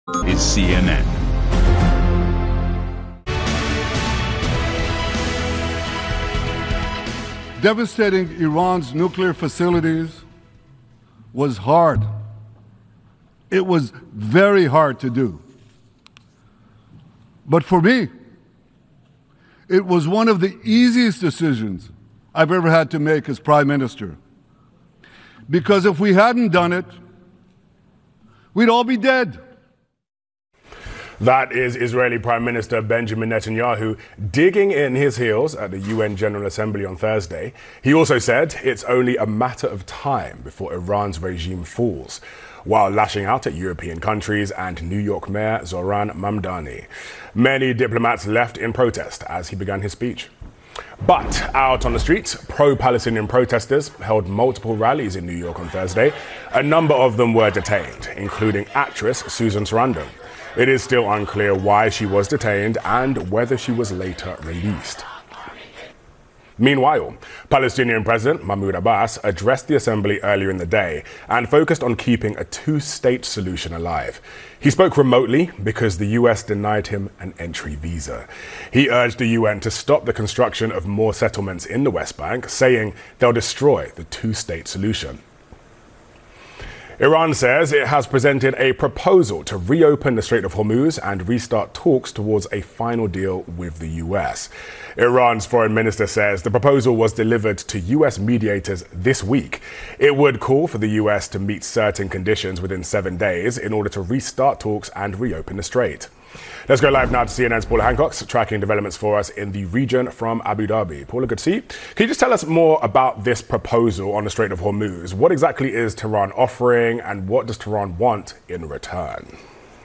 is CNN. Devastating Iran's nuclear facilities was hard. It was very hard to do. But for me, it was one of the easiest decisions I've ever had to make as Prime Minister. Because if we hadn't done it, we'd all be dead. That is Israeli Prime Minister Benjamin Netanyahu digging in his heels at the UN General Assembly on Thursday. He also said it's only a matter of time before Iran's regime falls, while lashing out at European countries and New York Mayor Zohran Mamdani. Many diplomats left in protest as he began his speech. But out on the streets, pro-Palestinian protesters held multiple rallies in New York on Thursday. A number of them were detained, including actress Susan Sarandon. It is still unclear why she was detained and whether she was later released. Meanwhile, Palestinian President Mahmoud Abbas addressed the assembly earlier in the day and focused on keeping a two-state solution alive. He spoke remotely because the US denied him an entry visa. He urged the UN to stop the construction of more settlements in the West Bank, saying they'll destroy the two-state solution. Iran says it has presented a proposal to reopen the Strait of Hormuz and restart talks towards a final deal with the US. Iran's foreign minister says the proposal was delivered to US mediators this week. It would call for the US to meet certain conditions within 7 days in order to restart talks and reopen the strait. Let's go live now to CNN's Paula Hancock's tracking developments for us in the region from Abu Dhabi. Paula, good to see you. Can you just tell us more about this proposal on the Strait of Hormuz? What exactly is Tehran offering and what does Tehran want in return?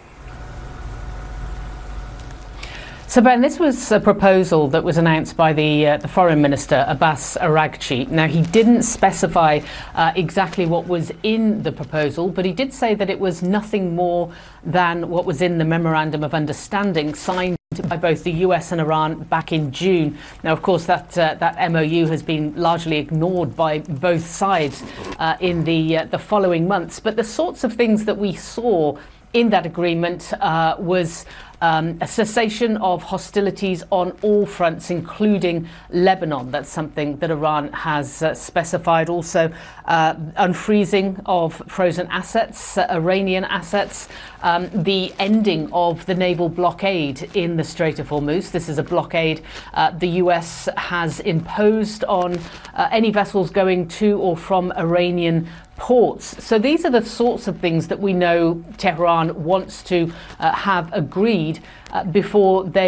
So, Ben, this was a proposal that was announced by the Foreign Minister, Abbas Araghchi. Now, he didn't specify exactly what was in the proposal, but he did say that it was nothing more than what was in the Memorandum of Understanding signed by both the US and Iran back in June. Now, of course, that MOU has been largely ignored by both sides in the following months. But the sorts of things that we saw in that agreement was a cessation of hostilities on all fronts, including Lebanon. That's something that Iran has specified. Also, unfreezing of frozen assets, Iranian assets, the ending of the naval blockade in the Strait of Hormuz. This is a blockade the US has imposed on any vessels going to or from Iranian ports. So these are the sorts of things that we know Tehran wants to have agreed before they